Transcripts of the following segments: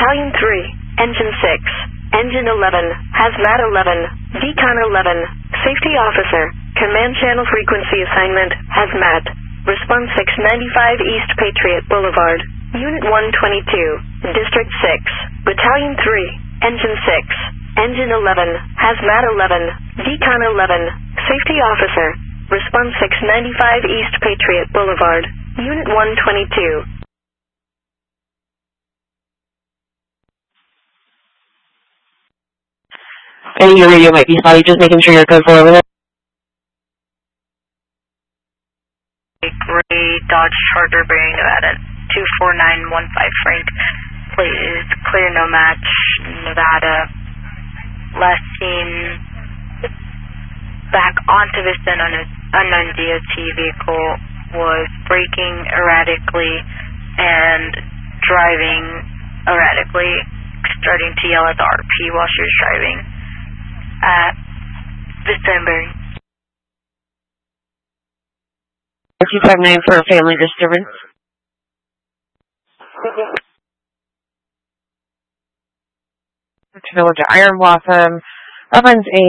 Battalion 3, Engine 6, Engine 11, Hazmat 11, Decon 11, Safety Officer, Command Channel Frequency Assignment, Hazmat, Response 695 East Patriot Boulevard, Unit 122, District 6, Battalion 3, Engine 6, Engine 11, Hazmat 11, Decon 11, Safety Officer, Response 695 East Patriot Boulevard, Unit 122. And your radio might be spotty, just making sure you're good for over there. Gray Dodge Charger bearing Nevada 24915 Frank. Please clear no match, Nevada. Last seen back onto Vista, unknown DOT vehicle was braking erratically and driving erratically, starting to yell at the RP while she was driving at Vista and Berry. 259 for a family disturbance. Village of Iron Blossom. Reference a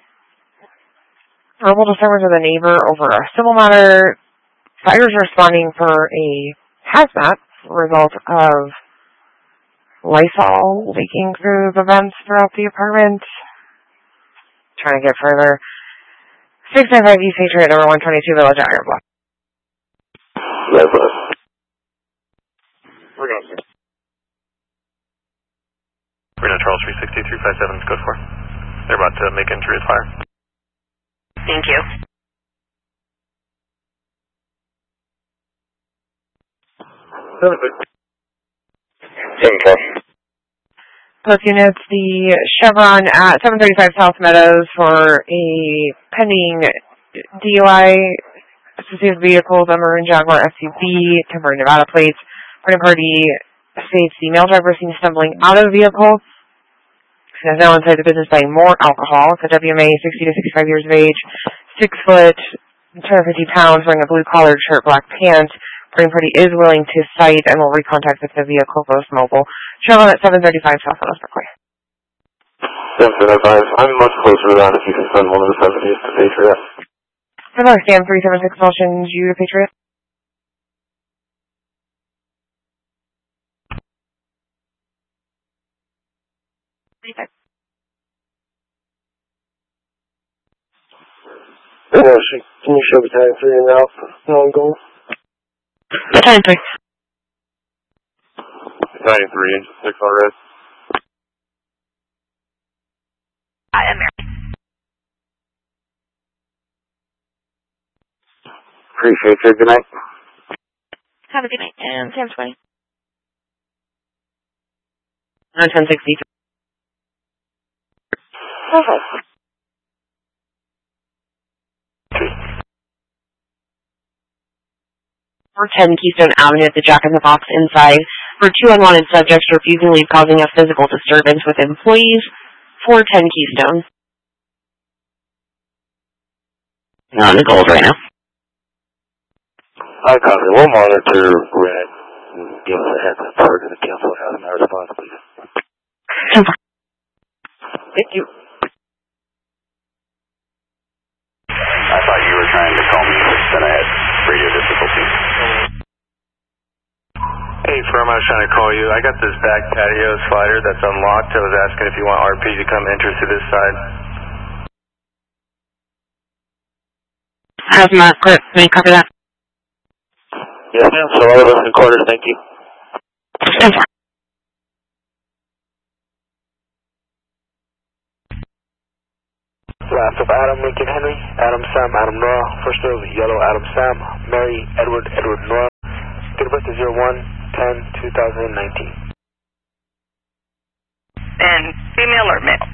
verbal disturbance with a neighbor over a civil matter. Fires responding for a hazmat result of Lysol leaking through the vents throughout the apartment. Trying to get further. 695 East Patriot, number 122, Village of Iron Blossom. Yes, sir. Reno Charles 360-357 code 4. They're about to make entry with fire. Thank you. Plus units, the Chevron at 735 South Meadows for a pending DUI associated vehicles, a Maroon Jaguar SUV, temporary Nevada plates. Party states the male driver seen stumbling out of the vehicle. He is now inside the business buying more alcohol. It's a WMA, 60 to 65 years of age, 6 foot, 250 pounds, wearing a blue collared shirt, black pants. Party is willing to cite and will recontact with the vehicle post mobile. Chevron at 735 South Meadows Parkway. 735. I'm much closer to that if you can send one of the 70s to Patriot. Another Stan 376 Motion, you to Patriot. Yeah, can you show Battalion 3 and out? No, I'm going. Battalion 3. Battalion 3, Engine 6 already. I am Mary. Appreciate you. Good night. Have a good night. And Sam 20. 1060. Okay. For 10 Keystone Avenue at the Jack in the Box inside for 2 unwanted subjects refusing leave causing a physical disturbance with employees. 410 Keystone. You're on the gold right now. I copy. We'll monitor red and give us a heads up target to cancel out my response, please. Thank you. I thought you were trying to call me, but I had radio difficulties. Hey, firm, I was trying to call you. I got this back patio slider that's unlocked. I was asking if you want RP to come enter to this side. Hazmat, clear. Can you copy that? Yes, ma'am. So all of us in quarters, thank you. Last of Adam, Lincoln Henry, Adam Sam, Adam Nora, first of Yellow Adam Sam, Mary Edward Nora, date of birth is 01/10/2019. And female or male?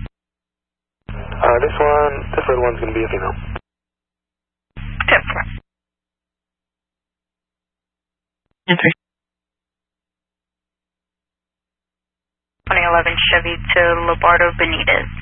This little one's going to be a female. 10-4. Entry. 2011 Chevy to Lobardo Benitez.